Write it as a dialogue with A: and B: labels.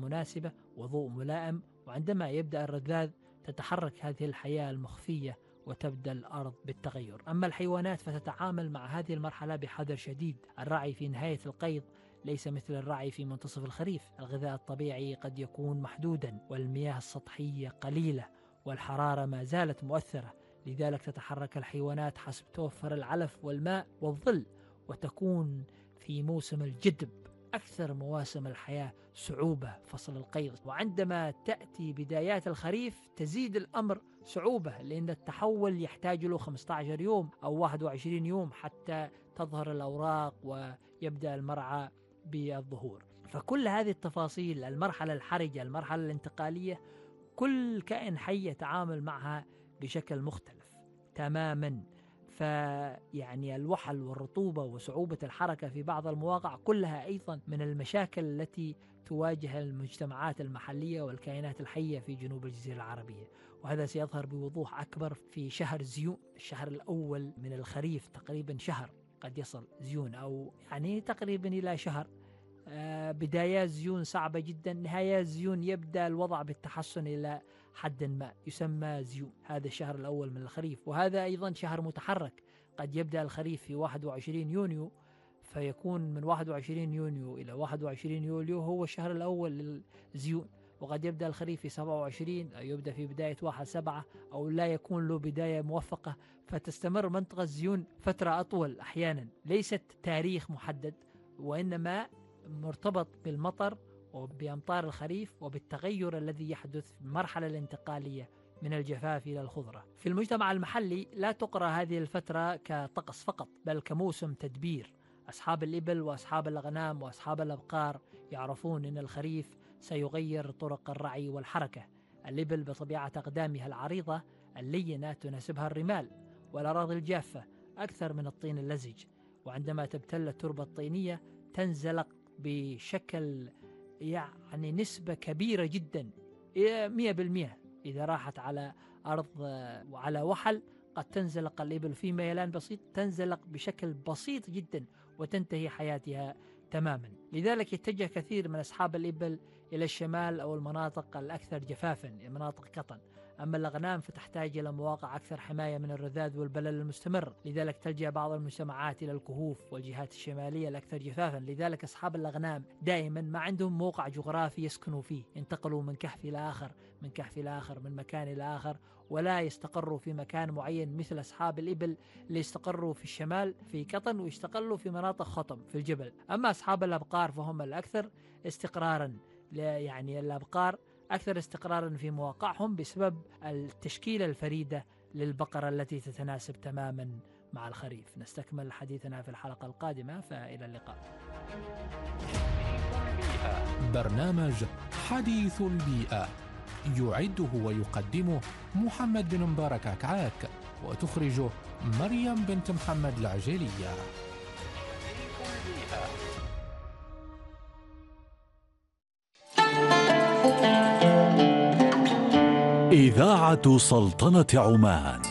A: مناسبة وضوء ملائم، وعندما يبدأ الرذاذ تتحرك هذه الحياة المخفية وتبدأ الأرض بالتغير. أما الحيوانات فتتعامل مع هذه المرحلة بحذر شديد. الرعي في نهاية القيض ليس مثل الرعي في منتصف الخريف. الغذاء الطبيعي قد يكون محدودا، والمياه السطحية قليلة، والحرارة ما زالت مؤثرة. لذلك تتحرك الحيوانات حسب توفر العلف والماء والظل، وتكون في موسم الجدب أكثر مواسم الحياة صعوبة فصل القيض. وعندما تأتي بدايات الخريف تزيد الأمر صعوبة، لأن التحول يحتاج له 15 يوم أو 21 يوم حتى تظهر الأوراق ويبدأ المرعى بالظهور. فكل هذه التفاصيل، المرحلة الحرجة، المرحلة الانتقالية، كل كائن حي يتعامل معها بشكل مختلف تماما. فيعني الوحل والرطوبة وصعوبة الحركة في بعض المواقع كلها أيضا من المشاكل التي تواجه المجتمعات المحلية والكائنات الحية في جنوب الجزيرة العربية. وهذا سيظهر بوضوح أكبر في شهر زيون، الشهر الأول من الخريف، تقريبا شهر قد يصل زيون، أو يعني تقريبا إلى شهر. بدايات زيون صعبة جدا، نهايات زيون يبدأ الوضع بالتحسن إلى حد ما، يسمى زيون. هذا الشهر الأول من الخريف، وهذا أيضا شهر متحرك. قد يبدأ الخريف في 21 يونيو، فيكون من 21 يونيو إلى 21 يوليو هو الشهر الأول للزيون. وقد يبدأ الخريف في 27 أو يبدأ في بداية 1/7 أو لا يكون له بداية موفقة، فتستمر منطقة زيون فترة أطول أحيانا. ليست تاريخ محدد، وإنما مرتبط بالمطر وبأمطار الخريف وبالتغير الذي يحدث في المرحلة الانتقالية من الجفاف إلى الخضرة. في المجتمع المحلي لا تقرأ هذه الفترة كطقس فقط، بل كموسم تدبير. أصحاب الإبل وأصحاب الأغنام وأصحاب الأبقار يعرفون أن الخريف سيغير طرق الرعي والحركة. الإبل بطبيعة أقدامها العريضة اللينة تناسبها الرمال والأراضي الجافة أكثر من الطين اللزج، وعندما تبتل التربة الطينية تنزلق بشكل يعني نسبة كبيرة جدا، 100%. إذا راحت على أرض وعلى وحل قد تنزلق الإبل في ميلان بسيط، تنزلق بشكل بسيط جدا وتنتهي حياتها تماما. لذلك يتجه كثير من أصحاب الإبل إلى الشمال أو المناطق الأكثر جفافا، مناطق قطن. أما الأغنام فتحتاج إلى مواقع أكثر حماية من الرذاذ والبلل المستمر، لذلك تلجأ بعض المجتمعات إلى الكهوف والجهات الشمالية الأكثر جفافا. لذلك أصحاب الأغنام دائما ما عندهم موقع جغرافي يسكنوا فيه، ينتقلوا من كهف إلى آخر، من كهف إلى آخر، من مكان إلى آخر، ولا يستقروا في مكان معين مثل أصحاب الإبل اللي يستقروا في الشمال في قطن ويستقلوا في مناطق خطم في الجبل. أما أصحاب الأبقار فهم الأكثر استقرارا، يعني الأبقار أكثر استقرارا في مواقعهم بسبب التشكيلة الفريدة للبقرة التي تتناسب تماما مع الخريف. نستكمل حديثنا في الحلقة القادمة، فإلى اللقاء.
B: برنامج حديث البيئة يعده ويقدمه محمد بن مبارك عكعاك، وتخرجه مريم بنت محمد العجيلية.
C: إذاعة سلطنة عمان.